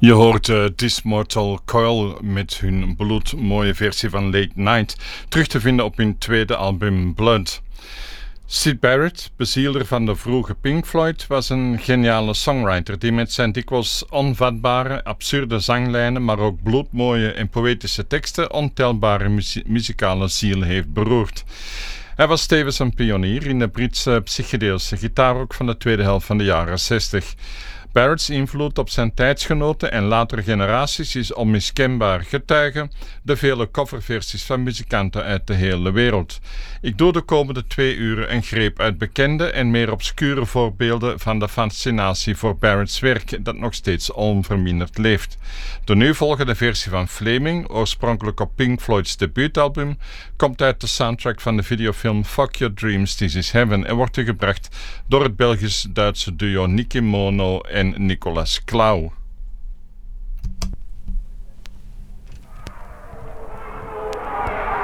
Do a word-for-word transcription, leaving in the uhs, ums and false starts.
Je hoort uh, This Mortal Coil met hun bloedmooie versie van Late Night, terug te vinden op hun tweede album Blood. Syd Barrett, bezielder van de vroege Pink Floyd, was een geniale songwriter die met zijn dikwijls onvatbare, absurde zanglijnen, maar ook bloedmooie en poëtische teksten ontelbare muzie- muzikale ziel heeft beroerd. Hij was tevens een pionier in de Britse psychedeelse gitaarrock van de tweede helft van de jaren zestig. Barrett's invloed op zijn tijdsgenoten en latere generaties is onmiskenbaar, getuigen de vele coverversies van muzikanten uit de hele wereld. Ik doe de komende twee uren een greep uit bekende en meer obscure voorbeelden van de fascinatie voor Barrett's werk dat nog steeds onverminderd leeft. De nu volgende versie van Flaming, oorspronkelijk op Pink Floyd's debuutalbum, komt uit de soundtrack van de videofilm Fuck Your Dreams, This Is Heaven en wordt u gebracht door het Belgisch-Duitse duo Nicky Mono en Nicolas Clau.